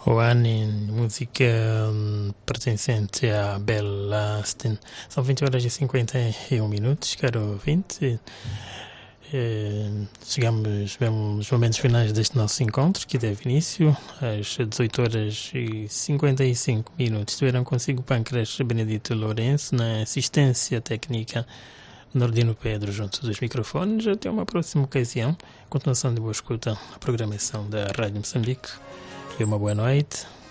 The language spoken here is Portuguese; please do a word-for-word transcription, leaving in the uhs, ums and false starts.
One, música hum, pertencente a Belle Aston. São vinte horas e cinquenta e um minutos, caro ouvinte. Eh, chegamos mesmo nos momentos finais deste nosso encontro, que teve início às dezoito horas e cinquenta e cinco minutos. Tiveram consigo Pâncreas Benedito Lourenço na assistência técnica, Nordino Pedro junto dos microfones. Até uma próxima ocasião. Continuação de boa escuta a programação da Rádio Moçambique. E uma boa noite.